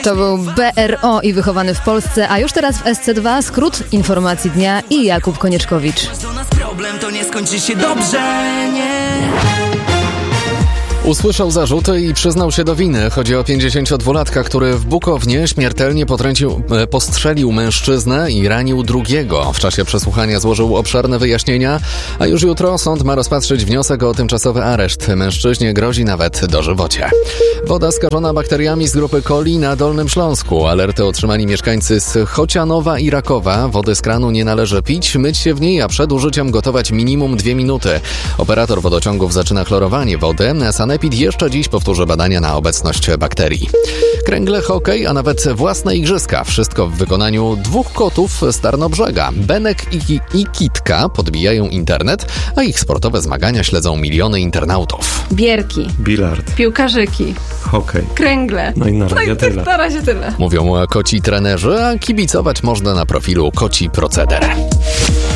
To był BRO i Wychowany w Polsce, a już teraz w SC2 skrót informacji dnia i Jakub Konieczkowicz. Problem to nie skończy się dobrze, nie. Usłyszał zarzuty i przyznał się do winy. Chodzi o 52-latka, który w Bukownie śmiertelnie postrzelił mężczyznę i ranił drugiego. W czasie przesłuchania złożył obszerne wyjaśnienia, a już jutro sąd ma rozpatrzyć wniosek o tymczasowy areszt. Mężczyźnie grozi nawet dożywocie. Woda skażona bakteriami z grupy coli na Dolnym Śląsku. Alerty otrzymali mieszkańcy z Chocianowa i Rakowa. Wody z kranu nie należy pić, myć się w niej, a przed użyciem gotować minimum 2 minuty. Operator wodociągów zaczyna chlorowanie wody. Sanepid jeszcze dziś powtórzy badania na obecność bakterii. Kręgle, hokej, a nawet własne igrzyska. Wszystko w wykonaniu 2 kotów z Tarnobrzega. Benek i Kitka podbijają internet, a ich sportowe zmagania śledzą miliony internautów. Bierki, bilard, piłkarzyki, hokej, kręgle. No i na razie tyle. Mówią koci trenerzy, a kibicować można na profilu Koci Proceder.